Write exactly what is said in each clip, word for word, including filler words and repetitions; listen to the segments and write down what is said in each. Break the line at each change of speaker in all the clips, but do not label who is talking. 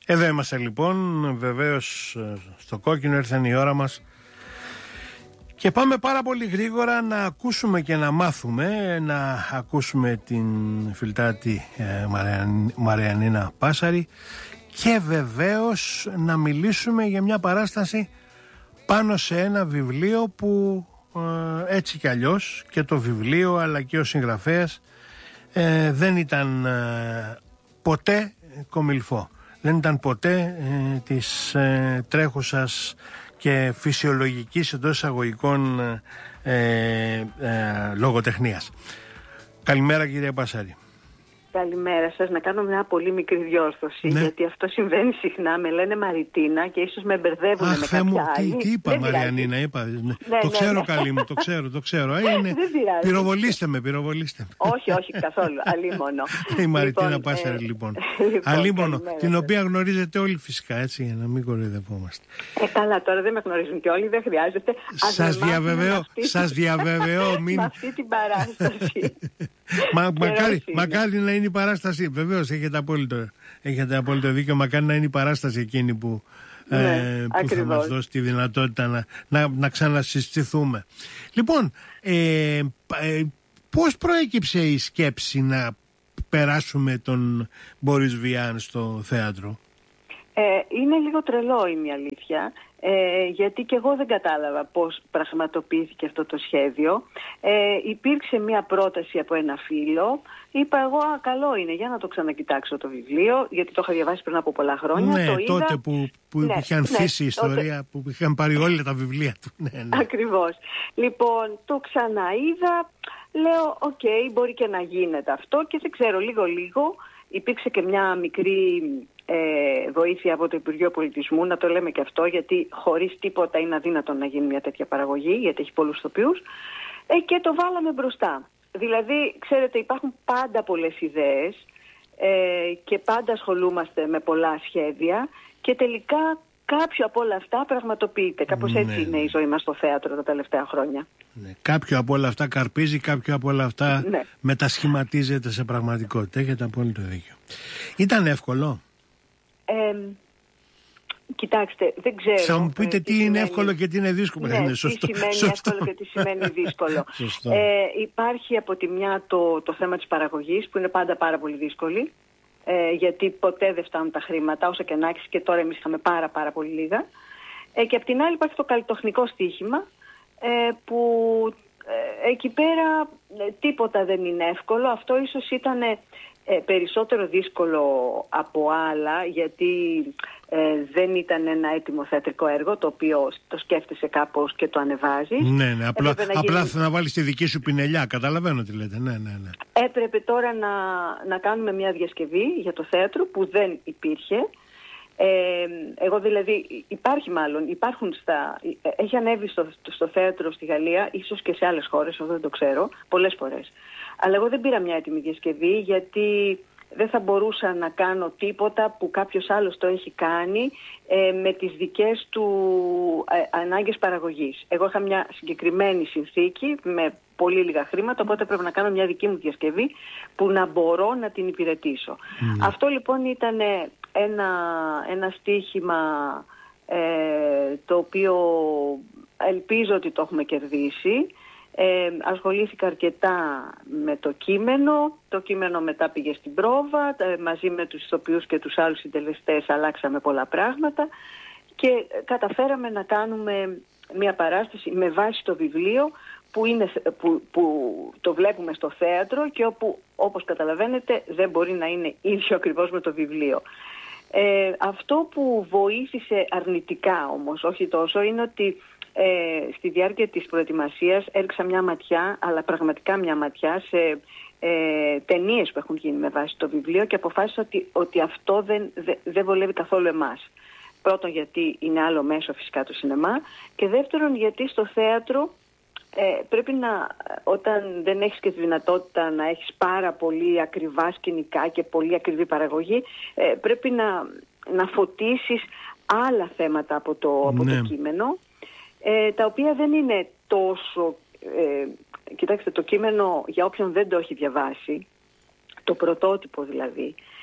Εδώ είμαστε λοιπόν, βεβαίως στο κόκκινο ήρθε η ώρα μας και πάμε πάρα πολύ γρήγορα να ακούσουμε και να μάθουμε, να ακούσουμε την φιλτάτη ε, Μαριαν, Μαριανίνα Πάσαρη και βεβαίως να μιλήσουμε για μια παράσταση πάνω σε ένα βιβλίο που ε, έτσι κι αλλιώς και το βιβλίο αλλά και ο συγγραφέας ε, δεν ήταν ε, ποτέ κομιλφό. Δεν ήταν ποτέ ε, της ε, τρέχουσας και φυσιολογικής εντός εισαγωγικών ε, ε, λογοτεχνίας. Καλημέρα κυρία Πάσαρη.
Καλημέρα σας. Να κάνω μια πολύ μικρή διόρθωση, ναι. Γιατί αυτό συμβαίνει συχνά. Με λένε Μαριτίνα και ίσως με μπερδεύουν
Αχ,
με κάποια
μου,
άλλη.
Τι, τι είπα
δεν
Μαριανίνα, είπα. Ναι.
Ναι,
το
ναι,
ξέρω
ναι.
καλή μου, το ξέρω, το ξέρω. Είναι... Πυροβολήστε με, πυροβολήστε με.
Όχι, όχι καθόλου. Αλίμονο.
Η Μαριτίνα
λοιπόν,
Πάσαρη
ε...
λοιπόν.
λοιπόν
Αλίμονο, την οποία γνωρίζετε όλοι φυσικά, έτσι, για να μην κοροϊδευόμαστε.
Ε, καλά, τώρα δεν με γνωρίζουν και όλοι, δεν χρειάζεται.
Σας διαβεβαιώ, σας διαβεβαιώ, μην...
με αυτή την παράσταση.
Μα, μακάρι, μακάρι να είναι η παράσταση. Βεβαίως έχετε απόλυτο, έχετε απόλυτο δίκιο. Μακάρι να είναι η παράσταση εκείνη που,
ναι,
ε, που θα μας δώσει τη δυνατότητα να, να, να ξανασυστηθούμε. Λοιπόν, ε, ε, πώς προέκυψε η σκέψη να περάσουμε τον Μπόρις Βιάν στο θέατρο?
Ε, είναι λίγο τρελό, είναι η αλήθεια. Ε, γιατί και εγώ δεν κατάλαβα πώς πραγματοποιήθηκε αυτό το σχέδιο. Ε, υπήρξε μια πρόταση από ένα φίλο. Είπα εγώ, α, καλό είναι, για να το ξανακοιτάξω το βιβλίο, γιατί το είχα διαβάσει πριν από πολλά χρόνια.
Ναι,
το είδα...
τότε που, που
ναι,
είχε ανθίσει
ναι,
η ιστορία, τότε... που είχαν πάρει όλα τα βιβλία του. Ναι, ναι.
Ακριβώς. Λοιπόν, το ξαναείδα, λέω, οκ, okay, μπορεί και να γίνεται αυτό και δεν ξέρω, λίγο-λίγο υπήρξε και μια μικρή... Ε, βοήθεια από το Υπουργείο Πολιτισμού, να το λέμε και αυτό, γιατί χωρίς τίποτα είναι αδύνατο να γίνει μια τέτοια παραγωγή, γιατί έχει πολλούς ηθοποιούς, ε, και το βάλαμε μπροστά. Δηλαδή, ξέρετε, υπάρχουν πάντα πολλές ιδέες ε, και πάντα ασχολούμαστε με πολλά σχέδια και τελικά κάποιο από όλα αυτά πραγματοποιείται. Κάπως
ναι,
έτσι είναι η ζωή μας στο θέατρο τα τελευταία χρόνια.
Ναι. Κάποιο από όλα αυτά καρπίζει, κάποιο από όλα αυτά
ναι.
μετασχηματίζεται σε πραγματικότητα. Έχετε απόλυτο δίκιο. Ήταν εύκολο?
Ε, κοιτάξτε, δεν ξέρω.
Θα μου πείτε
ε,
τι, τι είναι σημαίνει... εύκολο και τι είναι δύσκολο.
Ναι,
είναι
τι
σωστό,
σημαίνει
σωστό.
εύκολο και τι σημαίνει δύσκολο. ε, υπάρχει από τη μια το, το θέμα της παραγωγής που είναι πάντα πάρα πολύ δύσκολη, ε, γιατί ποτέ δεν φτάνουν τα χρήματα όσο και να έχεις, και τώρα εμείς είχαμε πάρα πάρα πολύ λίγα. Ε, και από την άλλη υπάρχει το καλλιτεχνικό στοίχημα ε, που ε, εκεί πέρα ε, τίποτα δεν είναι εύκολο. Αυτό ίσως ήταν ε, περισσότερο δύσκολο από άλλα, γιατί ε, δεν ήταν ένα έτοιμο θεατρικό έργο το οποίο το σκέφτεσαι κάπως και το ανεβάζεις.
Ναι, ναι, απλά,
να
απλά
γίνει...
θα να βάλεις τη δική σου πινελιά, καταλαβαίνω τι λέτε. Ναι, ναι, ναι.
Έπρεπε τώρα να, να κάνουμε μια διασκευή για το θέατρο που δεν υπήρχε. Ε, εγώ δηλαδή, υπάρχει μάλλον, υπάρχουν στα, έχει ανέβει στο, στο θέατρο στη Γαλλία, ίσως και σε άλλες χώρες, εγώ δεν το ξέρω, πολλές φορές. Αλλά εγώ δεν πήρα μια έτοιμη διασκευή, γιατί δεν θα μπορούσα να κάνω τίποτα που κάποιος άλλος το έχει κάνει ε, με τις δικές του ε, ανάγκες παραγωγής. Εγώ είχα μια συγκεκριμένη συνθήκη με πολύ λίγα χρήματα, οπότε πρέπει να κάνω μια δική μου διασκευή που να μπορώ να την υπηρετήσω. Mm. Αυτό λοιπόν ήταν ένα, ένα στοίχημα ε, το οποίο ελπίζω ότι το έχουμε κερδίσει. Ε, ασχολήθηκα αρκετά με το κείμενο. Το κείμενο μετά πήγε στην πρόβα. Ε, μαζί με τους ηθοποιούς και τους άλλους συντελεστές αλλάξαμε πολλά πράγματα και καταφέραμε να κάνουμε μια παράσταση με βάση το βιβλίο που, είναι, που, που το βλέπουμε στο θέατρο και όπου, όπως καταλαβαίνετε, δεν μπορεί να είναι ίδιο ακριβώς με το βιβλίο. Ε, αυτό που βοήθησε αρνητικά όμως, όχι τόσο, είναι ότι Ε, στη διάρκεια της προετοιμασίας έριξα μια ματιά, αλλά πραγματικά μια ματιά σε ε, ταινίες που έχουν γίνει με βάση το βιβλίο και αποφάσισα ότι, ότι αυτό δεν, δε, δεν βολεύει καθόλου εμάς. Πρώτον, γιατί είναι άλλο μέσο φυσικά το σινεμά, και δεύτερον γιατί στο θέατρο ε, πρέπει να, όταν δεν έχεις και τη δυνατότητα να έχεις πάρα πολύ ακριβά σκηνικά και πολύ ακριβή παραγωγή, ε, πρέπει να, να φωτίσεις άλλα θέματα από το, από
ναι.
το κείμενο, Ε, τα οποία δεν είναι τόσο... Ε, κοιτάξτε, το κείμενο, για όποιον δεν το έχει διαβάσει, το πρωτότυπο δηλαδή,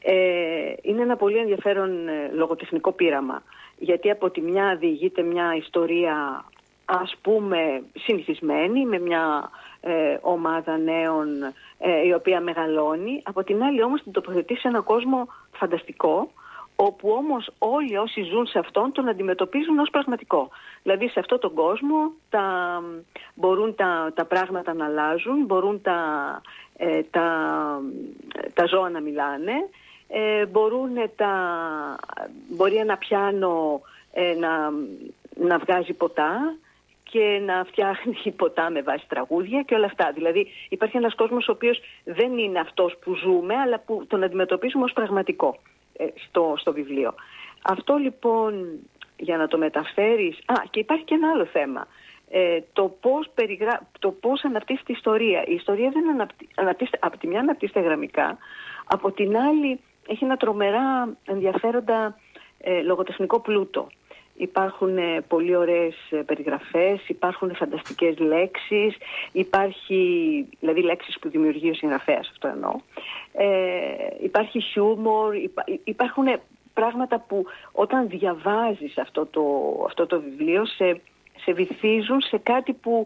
Ε, είναι ένα πολύ ενδιαφέρον ε, λογοτεχνικό πείραμα, γιατί από τη μια διηγείται μια ιστορία, ας πούμε, συνηθισμένη, με μια ε, ομάδα νέων ε, η οποία μεγαλώνει, από την άλλη όμως την τοποθετεί σε έναν κόσμο φανταστικό, όπου όμως όλοι όσοι ζουν σε αυτόν τον αντιμετωπίζουν ως πραγματικό. Δηλαδή σε αυτόν τον κόσμο τα, μπορούν τα, τα πράγματα να αλλάζουν, μπορούν τα, ε, τα, τα ζώα να μιλάνε, ε, μπορούν τα, μπορεί ένα πιάνο ε, να, να βγάζει ποτά και να φτιάχνει ποτά με βάση τραγούδια και όλα αυτά. Δηλαδή υπάρχει ένας κόσμος ο οποίος δεν είναι αυτός που ζούμε, αλλά που τον αντιμετωπίζουμε ως πραγματικό στο, στο βιβλίο. Αυτό λοιπόν, για να το μεταφέρεις... Α, και υπάρχει και ένα άλλο θέμα. Ε, το, πώς περιγρα... το πώς αναπτύσσεται η ιστορία. Η ιστορία δεν αναπτύ... αναπτύσσεται, από τη μια αναπτύσσεται γραμμικά, από την άλλη έχει ένα τρομερά ενδιαφέροντα ε, λογοτεχνικό πλούτο. Υπάρχουν ε, πολύ ωραίες ε, περιγραφές, υπάρχουν φανταστικές λέξεις, υπάρχει, δηλαδή λέξεις που δημιουργεί ο συγγραφέας, αυτό εννοώ. Ε, υπάρχει χιούμορ, υπά, υπάρχουν πράγματα που όταν διαβάζεις αυτό το, αυτό το βιβλίο σε, σε βυθίζουν σε κάτι που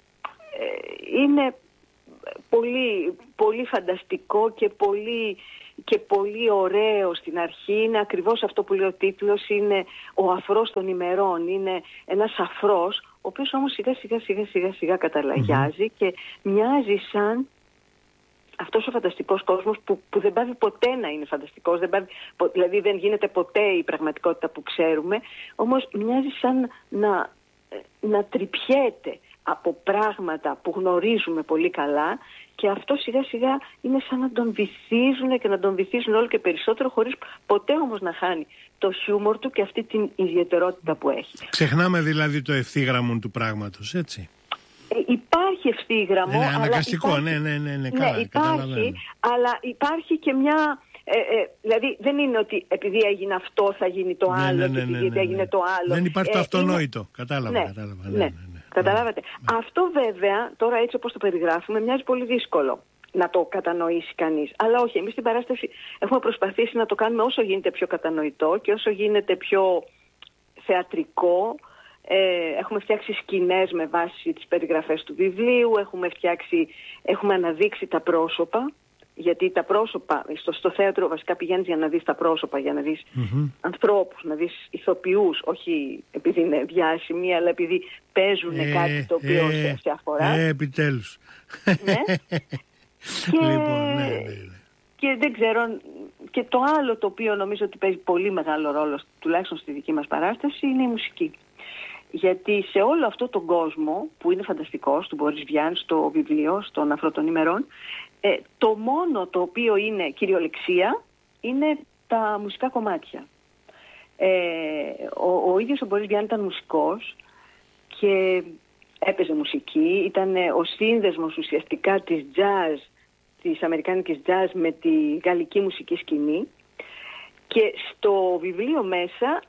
ε, είναι πολύ, πολύ φανταστικό και πολύ... και πολύ ωραίο στην αρχή. Είναι ακριβώς αυτό που λέει ο τίτλος, είναι ο αφρός των ημερών, είναι ένας αφρός ο οποίος όμως σιγά σιγά σιγά σιγά σιγά καταλαγιάζει mm-hmm. και μοιάζει σαν αυτός ο φανταστικός κόσμος που, που δεν πάβει ποτέ να είναι φανταστικός, δεν πάβει, δηλαδή δεν γίνεται ποτέ η πραγματικότητα που ξέρουμε, όμως μοιάζει σαν να, να τρυπιέται από πράγματα που γνωρίζουμε πολύ καλά, και αυτό σιγά σιγά είναι σαν να τον βυθίζουν και να τον βυθίζουν όλο και περισσότερο, χωρίς ποτέ όμως να χάνει το χιούμορ του και αυτή την ιδιαιτερότητα που έχει.
Ξεχνάμε δηλαδή το ευθύγραμμο του πράγματος, έτσι.
Ε, υπάρχει ευθύγραμμο.
Είναι αναγκαστικό, υπάρχει... ναι, ναι, ναι, ναι, καλά,
ναι, υπάρχει, αλλά υπάρχει και μια... Ε, ε, δηλαδή δεν είναι ότι επειδή έγινε αυτό θα γίνει το άλλο, ναι, ναι, ναι, και επειδή ναι, ναι, ναι. έγινε το άλλο.
Δεν υπάρχει
ε,
το αυτονόητο, είναι... κατάλαβα,
ναι,
κατάλαβα.
Ναι,
ναι,
ναι.
ναι, ναι.
Καταλάβατε. Ναι. Αυτό βέβαια, τώρα έτσι όπως το περιγράφουμε, μοιάζει πολύ δύσκολο να το κατανοήσει κανείς. Αλλά όχι, εμείς στην παράσταση έχουμε προσπαθήσει να το κάνουμε όσο γίνεται πιο κατανοητό και όσο γίνεται πιο θεατρικό. Ε, έχουμε φτιάξει σκηνές με βάση τις περιγραφές του βιβλίου, έχουμε φτιάξει, έχουμε αναδείξει τα πρόσωπα, γιατί τα πρόσωπα, στο, στο θέατρο βασικά πηγαίνεις για να δεις τα πρόσωπα, για να δεις mm-hmm. ανθρώπους, να δεις ηθοποιούς, όχι επειδή είναι διάσημοι, αλλά επειδή παίζουν ε, κάτι το οποίο ε, σε, σε αφορά.
Ε, επιτέλους.
Ναι. και,
λοιπόν, ναι, ναι, ναι.
και δεν ξέρω, και το άλλο το οποίο νομίζω ότι παίζει πολύ μεγάλο ρόλο, τουλάχιστον στη δική μας παράσταση, είναι η μουσική. Γιατί σε όλο αυτό τον κόσμο που είναι φανταστικός, του Μπόρις Βιάν, στο βιβλίο, στον Αφρό των ημερών, ε, το μόνο το οποίο είναι κυριολεξία είναι τα μουσικά κομμάτια. Ε, ο, ο ίδιος ο Μπόρις Βιάν ήταν μουσικός και έπαιζε μουσική, ήταν ο σύνδεσμος ουσιαστικά της jazz, της αμερικάνικης jazz με τη γαλλική μουσική σκηνή, και στο βιβλίο μέσα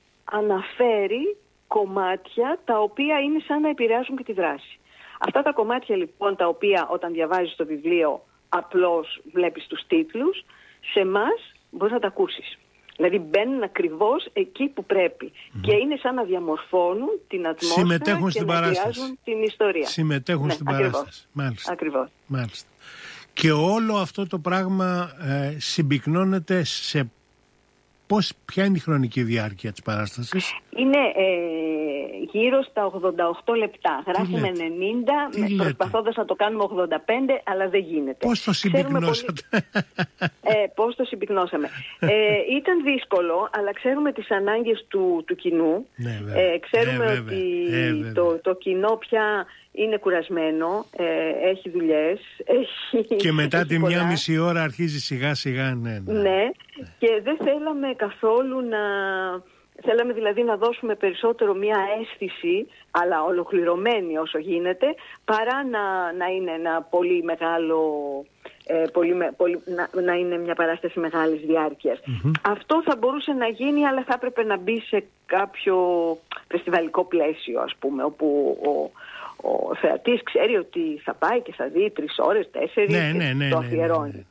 αναφέρει κομμάτια τα οποία είναι σαν να επηρεάζουν και τη δράση. Αυτά τα κομμάτια λοιπόν, τα οποία όταν διαβάζεις το βιβλίο απλώς βλέπεις τους τίτλους, σε εμάς μπορείς να τα ακούσεις. Δηλαδή μπαίνουν ακριβώς εκεί που πρέπει mm. και είναι σαν να διαμορφώνουν την ατμόσφαιρα. Συμμετέχουν και να επηρεάζουν την ιστορία.
Συμμετέχουν ναι, στην
ακριβώς.
παράσταση. Μάλιστα.
Ακριβώς.
Μάλιστα. Και όλο αυτό το πράγμα ε, συμπυκνώνεται σε πώς, ποια είναι η χρονική διάρκεια της παράστασης?
Είναι ε, γύρω στα ογδόντα οκτώ λεπτά. Γράφουμε ενενήντα, προσπαθώντας να το κάνουμε ογδόντα πέντε, αλλά δεν γίνεται.
Πώς το συμπυκνώσατε? Πολύ...
ε, πώς το συμπυκνώσαμε. ε, ήταν δύσκολο, αλλά ξέρουμε τις ανάγκες του, του κοινού.
Ναι,
ε, ξέρουμε
ε,
ότι
ε,
το, το κοινό πια είναι κουρασμένο, ε, έχει δουλειές. Έχει,
και μετά
έχει
τη
πολλά.
μία μισή ώρα αρχίζει σιγά σιγά, ναι, ναι.
Ναι, και δεν θέλαμε καθόλου να... Θέλαμε δηλαδή να δώσουμε περισσότερο μία αίσθηση, αλλά ολοκληρωμένη όσο γίνεται, παρά να, να είναι ένα πολύ μεγάλο... Ε, πολύ, πολύ, να, να είναι μια παράσταση μεγάλης διάρκειας. Mm-hmm. Αυτό θα μπορούσε να γίνει, αλλά θα έπρεπε να μπει σε κάποιο φεστιβαλικό πλαίσιο, ας πούμε, όπου ο, ο θεατής ξέρει ότι θα πάει και θα δει τρεις ώρες, τέσσερις,
ναι, ναι, ναι,
και το
ναι,
αφιερώνει.
ναι, ναι, ναι.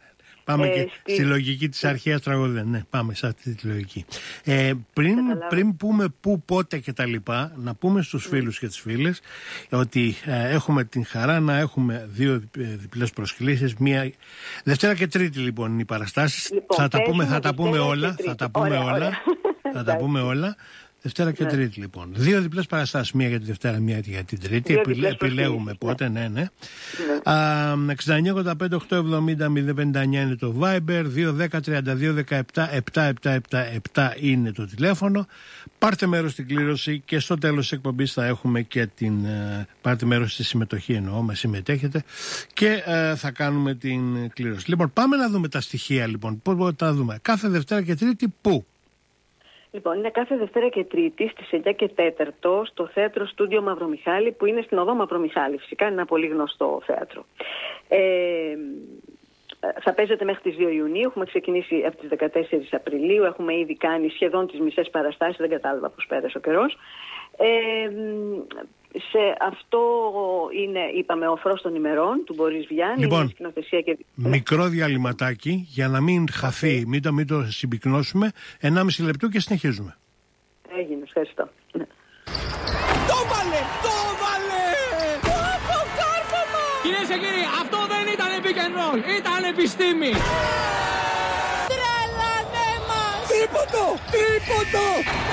Πάμε ε, και στη... στη λογική της αρχαίας τραγωδίας. Ναι, πάμε σε αυτή τη λογική. Ε, πριν, πριν πούμε πού, πότε και τα λοιπά, να πούμε στους φίλους mm. και τις φίλες ότι ε, έχουμε την χαρά να έχουμε δύο διπλές προσκλήσεις. Μία... Δευτέρα και Τρίτη λοιπόν είναι οι παραστάσεις. Λοιπόν, θα τα πούμε, θα τα πούμε όλα. Θα τα πούμε ωραία, όλα. Ωραία. Θα τα πούμε όλα. Δευτέρα και ναι. Τρίτη λοιπόν. Δύο διπλές παραστάσεις. Μία για τη Δευτέρα, μία για την Τρίτη. Επιλέ, επιλέγουμε πότε, ναι, ναι. ναι. ναι. εξήντα εννιά ογδόντα πέντε οκτακόσια εβδομήντα μηδέν πενήντα εννιά είναι το Viber. δύο δέκα τριάντα δύο δεκαεπτά επτακόσια εβδομήντα επτά είναι το τηλέφωνο. Πάρτε μέρος στην κλήρωση και στο τέλος της εκπομπής θα έχουμε και την. Uh, πάρτε μέρος στη συμμετοχή, εννοώ, με συμμετέχετε και uh, θα κάνουμε την κλήρωση. Λοιπόν, πάμε να δούμε τα στοιχεία λοιπόν. Πώς τα δούμε. Κάθε Δευτέρα και Τρίτη πού?
Λοιπόν, είναι κάθε Δευτέρα και Τρίτη στις εννιά και τέταρτο στο θέατρο Στούντιο Μαυρομιχάλη, που είναι στην οδό Μαυρομιχάλη. Φυσικά είναι ένα πολύ γνωστό θέατρο. Ε, θα παίζεται μέχρι τις δύο Ιουνίου. Έχουμε ξεκινήσει από τις δεκατέσσερις Απριλίου. Έχουμε ήδη κάνει σχεδόν τις μισές παραστάσεις. Δεν κατάλαβα πώς πέρασε ο καιρός. Ε, σε αυτό είναι, είπαμε, ο Φρός των ημερών του Μπορίς Βιάννη.
Λοιπόν,
σκηνοθεσία και...
μικρό διαλυματάκι για να μην χαθεί, okay. μην, το, μην το συμπυκνώσουμε. ενάμιση λεπτού και συνεχίζουμε.
Έγινε, ευχαριστώ.
Το βάλε! Το βάλε! Το κάρφωμα! Κυρίες και κύριοι, αυτό δεν ήταν pick and roll, ήταν επιστήμη! Τρελανέ μας! Τρίποντο! Τρίποντο!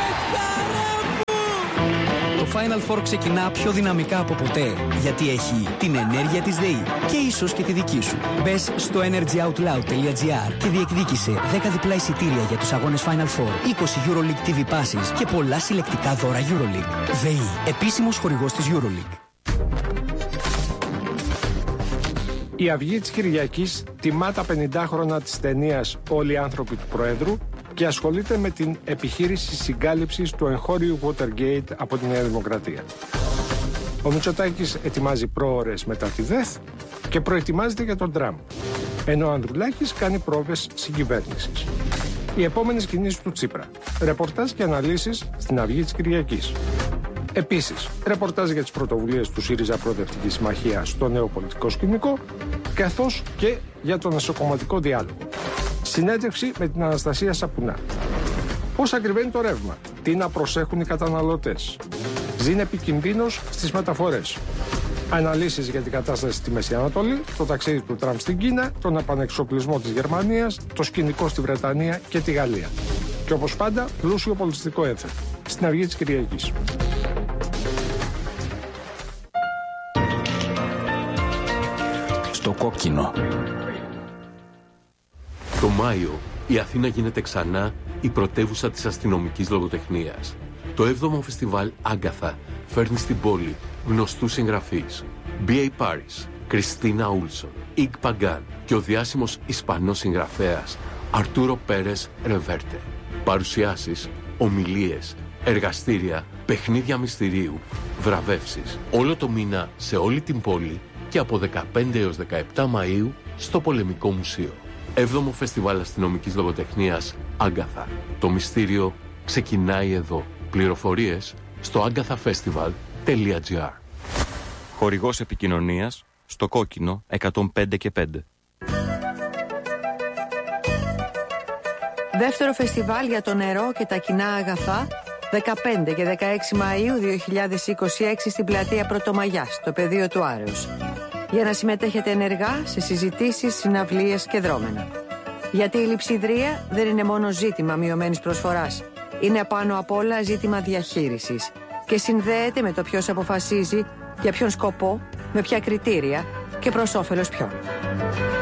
Το Final Four ξεκινά πιο δυναμικά από ποτέ, γιατί έχει την ενέργεια της ΔΕΗ και ίσως και τη δική σου. Μπες στο energyoutloud τελεία gr και διεκδίκησε δέκα διπλά εισιτήρια για τους αγώνες Final Four, είκοσι EuroLeague τι βι Passes και πολλά συλλεκτικά δώρα EuroLeague. ΔΕΗ, επίσημος χορηγός της EuroLeague.
Η Αυγή της Κυριακής τιμά τα πενήντα χρόνια της ταινίας «Όλοι οι άνθρωποι του Προέδρου» και ασχολείται με την επιχείρηση συγκάλυψης του εγχώριου Watergate από τη Νέα Δημοκρατία. Ο Μητσοτάκης ετοιμάζει πρόωρες μετά τη ΔΕΘ και προετοιμάζεται για τον Τραμπ, ενώ ο Ανδρουλάκης κάνει πρόβες συγκυβέρνησης. Οι επόμενες κινήσεις του Τσίπρα. Ρεπορτάζ και αναλύσεις στην Αυγή της Κυριακής. Επίσης, ρεπορτάζ για τις πρωτοβουλίες του ΣΥΡΙΖΑ Προοδευτική Συμμαχία στο νέο πολιτικό σκηνικό, καθώς και για τον εσωκομματικό διάλογο. Συνέντευξη με την Αναστασία Σαπουνά. Πώς ακριβένει το ρεύμα, τι να προσέχουν οι καταναλωτές. Ζήν επικινδύνος στις μεταφορές. Αναλύσεις για την κατάσταση στη Μέση Ανατολή, το ταξίδι του Τραμπ στην Κίνα, τον επανεξοπλισμό της Γερμανίας, το σκηνικό στη Βρετανία και τη Γαλλία. Και όπως πάντα, πλούσιο πολιτιστικό ένθετο. Στην Αυγή της Κυριακής.
Στο κόκκινο.
Το Μάιο, η Αθήνα γίνεται ξανά η πρωτεύουσα της αστυνομικής λογοτεχνίας. Το έβδομο φεστιβάλ Άγκαθα φέρνει στην πόλη γνωστούς συγγραφείς. μπι έι Paris, Κριστίνα Ούλσον, Ικ Παγκάν και ο διάσημος Ισπανός συγγραφέας Αρτούρο Πέρες Ρεβέρτε. Παρουσιάσεις, ομιλίες, εργαστήρια, παιχνίδια μυστηρίου, βραβεύσεις. Όλο το μήνα σε όλη την πόλη και από δεκαπέντε έως δεκαεπτά Μαΐου στο Πολεμικό Μουσείο. Έβδομο Φεστιβάλ Αστυνομικής Λογοτεχνίας Άγκαθα. Το μυστήριο ξεκινάει εδώ. Πληροφορίες στο agathafestival τελεία gr.
Χορηγός επικοινωνίας στο κόκκινο εκατόν πέντε και πέντε.
Δεύτερο φεστιβάλ για το νερό και τα κοινά αγαθά, δεκαπέντε και δεκαέξι Μαΐου δύο χιλιάδες είκοσι έξι στην πλατεία Πρωτομαγιάς, στο πεδίο του Άρεως. Για να συμμετέχετε ενεργά σε συζητήσεις, συναυλίες και δρόμενα. Γιατί η λειψιδρία δεν είναι μόνο ζήτημα μειωμένης προσφοράς. Είναι πάνω απ' όλα ζήτημα διαχείρισης και συνδέεται με το ποιος αποφασίζει, για ποιον σκοπό, με ποια κριτήρια και προς όφελος ποιον.